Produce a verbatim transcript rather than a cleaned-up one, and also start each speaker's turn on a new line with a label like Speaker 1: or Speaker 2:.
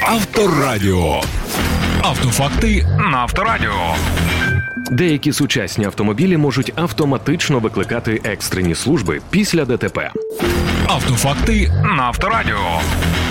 Speaker 1: Авторадіо. Автофакти на Авторадіо.
Speaker 2: Деякі сучасні автомобілі можуть автоматично викликати екстрені служби після ДТП.
Speaker 1: Автофакти на Авторадіо.